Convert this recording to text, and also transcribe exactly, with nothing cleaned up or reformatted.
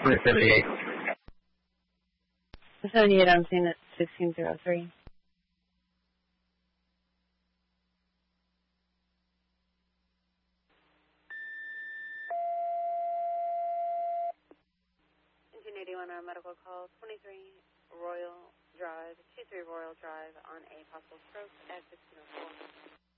seventy-eight. seventy-eight, I'm seeing at sixteen oh three. Engine eighty-one, our medical call, twenty-three Royal Drive, two three Royal Drive on a possible stroke at sixteen oh four.